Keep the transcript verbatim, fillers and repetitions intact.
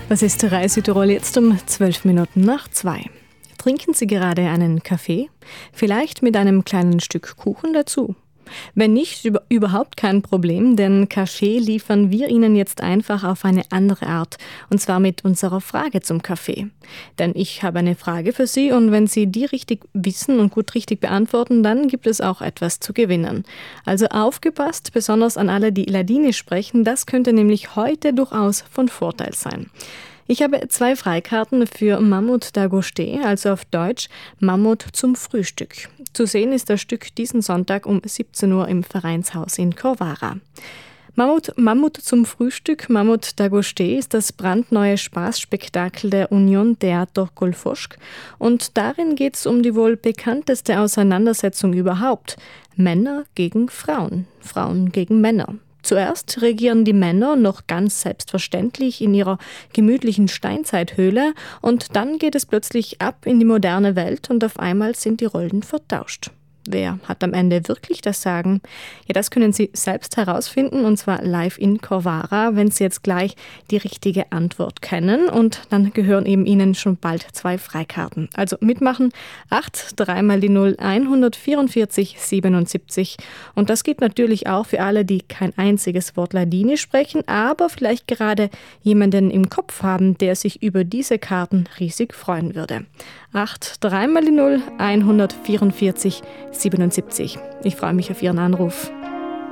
Was ist Rai Südtirol jetzt um zwölf Minuten nach zwei? Trinken Sie gerade einen Kaffee? Vielleicht mit einem kleinen Stück Kuchen dazu? Wenn nicht, über, überhaupt kein Problem, denn Kaffee liefern wir Ihnen jetzt einfach auf eine andere Art, und zwar mit unserer Frage zum Kaffee. Denn ich habe eine Frage für Sie und wenn Sie die richtig wissen und gut richtig beantworten, dann gibt es auch etwas zu gewinnen. Also aufgepasst, besonders an alle, die Ladinisch sprechen, das könnte nämlich heute durchaus von Vorteil sein. Ich habe zwei Freikarten für Mammut d'Agoste, also auf Deutsch Mammut zum Frühstück. Zu sehen ist das Stück diesen Sonntag um siebzehn Uhr im Vereinshaus in Corvara. Mammut, Mammut zum Frühstück, Mammut d'Agoste ist das brandneue Spaßspektakel der Union Teatro Colfosc und darin geht es um die wohl bekannteste Auseinandersetzung überhaupt. Männer gegen Frauen, Frauen gegen Männer. Zuerst regieren die Männer noch ganz selbstverständlich in ihrer gemütlichen Steinzeithöhle und dann geht es plötzlich ab in die moderne Welt und auf einmal sind die Rollen vertauscht. Wer hat am Ende wirklich das Sagen? Ja, das können Sie selbst herausfinden und zwar live in Corvara, wenn Sie jetzt gleich die richtige Antwort kennen und dann gehören eben Ihnen schon bald zwei Freikarten. Also mitmachen, acht, drei mal die null, hundertvierundvierzig, siebenundsiebzig und das geht natürlich auch für alle, die kein einziges Wort Ladinisch sprechen, aber vielleicht gerade jemanden im Kopf haben, der sich über diese Karten riesig freuen würde. acht, drei mal die null, hundertvierundvierzig, siebenundsiebzig. Ich freue mich auf Ihren Anruf.